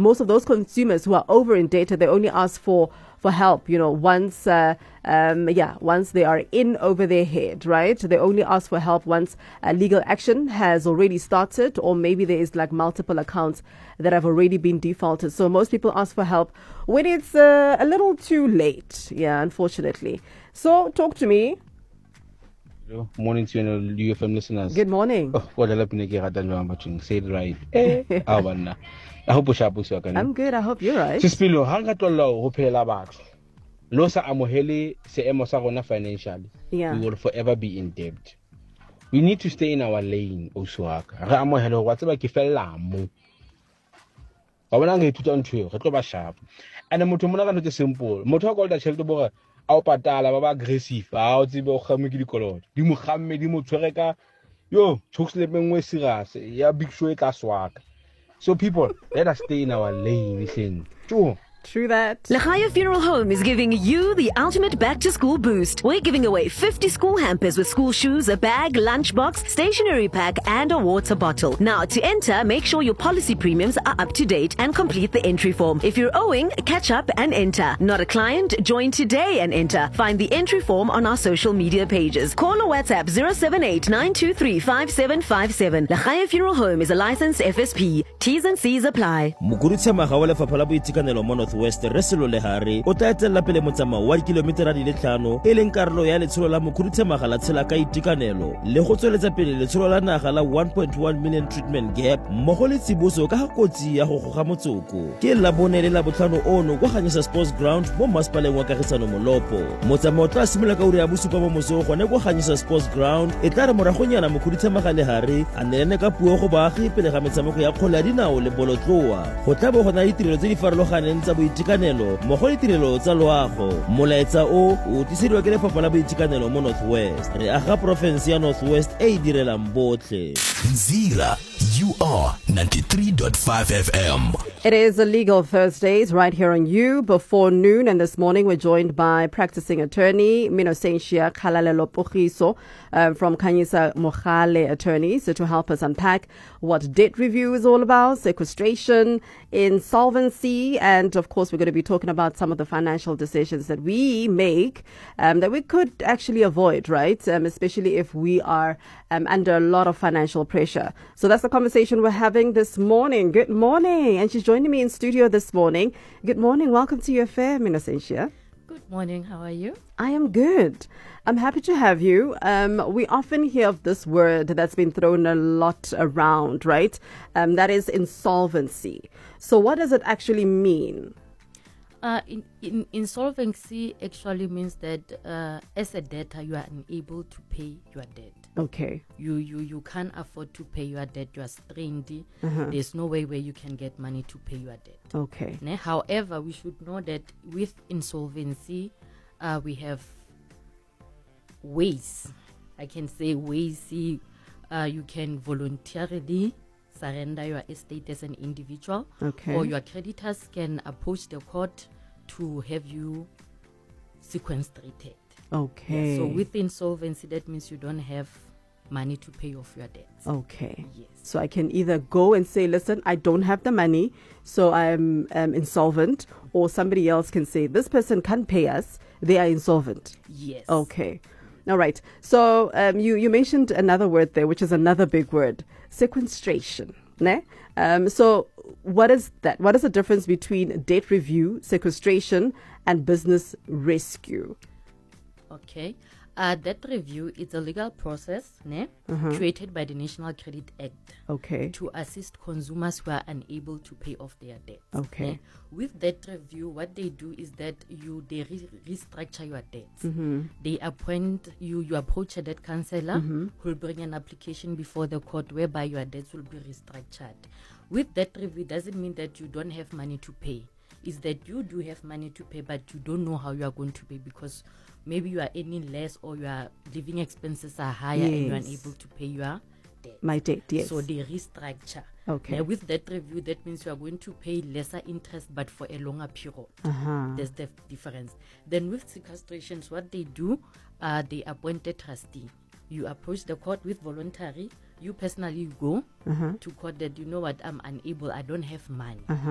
most of those consumers who are over indebted, they only ask for help, once once they are in over their head, right? They only ask for help once legal action has already started, or maybe there is like multiple accounts that have already been defaulted. So most people ask for help when it's a little too late. Yeah, unfortunately. So talk to me. Hello. Morning to you, UFM listeners. Good morning. What say it right. I hope I'm good. I hope you're right. Sispilo, hanga tolo hopela batho. Lo sa amohele seemo sa rona financially. Yeah. We will forever be in debt. We need to stay in our lane, Osuaka. Re amohele wa tseba ke fella mo. Ba bona nga ithuta ntho re tlo ba sharp. And motho mona ka ntse simple. Motho a kolta tšhelete bore a o patala ba ba aggressive. A o tsebe o kgamme ke dikoloto. Di mo kgamme di mo tshwere ka yo, chokesle mengwe serious. Ya big show e tla swaka. So people, let us stay in our lane, listen. True that. Lechaya Funeral Home is giving you the ultimate back-to-school boost. We're giving away 50 school hampers with school shoes, a bag, lunchbox, stationery pack, and a water bottle. Now, to enter, make sure your policy premiums are up to date and complete the entry form. If you're owing, catch up and enter. Not a client? Join today and enter. Find the entry form on our social media pages. Call or WhatsApp 078-923-5757. Lechaya Funeral Home is a licensed FSP. T's and C's apply. West Reselo Lehari o tla etela pele motsamao wa kilometera di le 5 e leng karolo ya letsholo la Mokhuduthamaga la tshela ka itikanelo le go tsweletsa pele letsholo la naga la 1.1 million treatment gap mmogo le tsiboso ka kotsi ya go goga motsoko ke la bone le la botlhano ono kwa Khanyisa Sports Ground mo Masipaleng wa Kagisano Molopo motsamao tla simolola ka uri ya bosupa mo moso gone kwa Khanyisa Sports Ground e tla re moragonyana Mokhuduthamaga Lehari a nelene ka puo go baagi pele ga metshameko ya kgole ya dinao le bolotloa go tla bo gona ditirelo tse di farologaneng tsa boitekanelo mmogo le ditirelo tsa loago molaetsa o tisediwa ke lefapha la boitekanelo mo Northwest re aga province ya Northwest e direlang botlhe. Nzira, you are 93.5 FM. It is a Legal Thursdays right here on You before noon, and this morning we're joined by practicing attorney Minosentia Kalalelo Pogiso from Khanyisa Mogale Attorneys to help us unpack what debt review is all about, sequestration, insolvency, and of course we're going to be talking about some of the financial decisions that we make that we could actually avoid, right? Especially if we are under a lot of financial pressure. So that's the conversation we're having this morning. Good morning. And she's joining me in studio this morning. Good morning. Welcome to your affair, Minosentia. Good morning. How are you? I am good. I'm happy to have you. We often hear of this word that's been thrown a lot around, right? That is insolvency. So what does it actually mean? In insolvency actually means that as a debtor, you are unable to pay your debt. Okay. You can't afford to pay your debt. You are strained. There's no way where you can get money to pay your debt. Okay. However, we should know that with insolvency, we have ways. I can say ways. You can voluntarily surrender your estate as an individual. Okay. Or your creditors can approach the court to have you sequestrated. Okay. Yeah, so with insolvency, that means you don't have money to pay off your debts. Okay. Yes. So I can either go and say, listen, I don't have the money, so I'm insolvent, or somebody else can say, this person can't pay us, they are insolvent. Yes. Okay. All right. So you mentioned another word there, which is another big word, sequestration. Ne? So what is that? What is the difference between debt review, sequestration, and business rescue? Okay. Debt review is a legal process created by the National Credit Act to assist consumers who are unable to pay off their debts. Okay. With debt review, what they do is that they restructure your debts. They appoint you approach a debt counselor who will bring an application before the court whereby your debts will be restructured. With debt review, doesn't mean that you don't have money to pay. It's that you do have money to pay, but you don't know how you are going to pay because maybe you are earning less or your living expenses are higher and you are unable to pay your debt. My debt, yes. So they restructure. Okay. Now with debt review, that means you are going to pay lesser interest but for a longer period. There's the difference. Then with sequestrations, what they do, they appoint a trustee. You approach the court with voluntary. You personally go to court that, you know what, I'm unable, I don't have money.